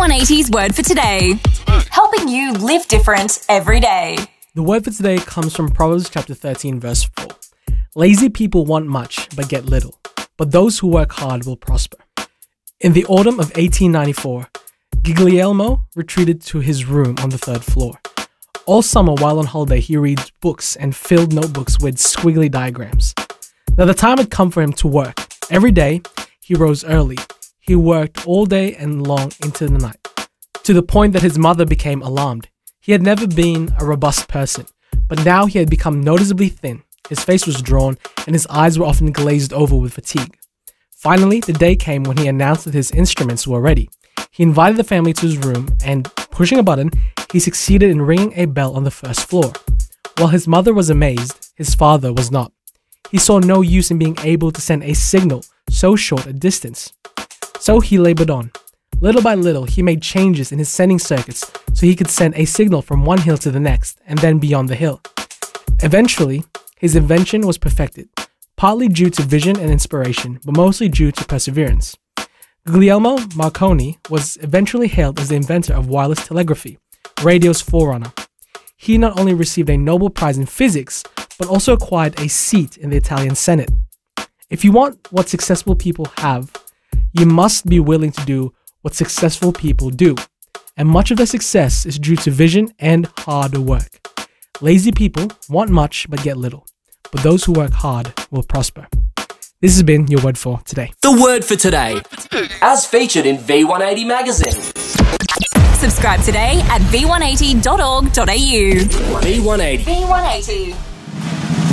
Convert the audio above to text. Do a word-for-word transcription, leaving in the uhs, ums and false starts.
one eighty's word for today. Helping you live different every day. The word for today comes from Proverbs chapter thirteen verse four. Lazy people want much but get little, but those who work hard will prosper. In the autumn of eighteen ninety-four, Guglielmo retreated to his room on the third floor. All summer while on holiday, he reads books and filled notebooks with squiggly diagrams. Now the time had come for him to work. Every day, he rose early. He worked all day and long into the night, to the point that his mother became alarmed. He had never been a robust person, but now he had become noticeably thin. His face was drawn, and his eyes were often glazed over with fatigue. Finally, the day came when he announced that his instruments were ready. He invited the family to his room, and pushing a button, he succeeded in ringing a bell on the first floor. While his mother was amazed, his father was not. He saw no use in being able to send a signal so short a distance. So he labored on. Little by little, he made changes in his sending circuits so he could send a signal from one hill to the next and then beyond the hill. Eventually, his invention was perfected, partly due to vision and inspiration, but mostly due to perseverance. Guglielmo Marconi was eventually hailed as the inventor of wireless telegraphy, radio's forerunner. He not only received a Nobel Prize in physics, but also acquired a seat in the Italian Senate. If you want what successful people have, you must be willing to do what successful people do. And much of their success is due to vision and hard work. Lazy people want much but get little, but those who work hard will prosper. This has been your word for today. The word for today, as featured in V one eighty magazine. Subscribe today at v one eighty dot org dot a u. V one eighty. V one eighty.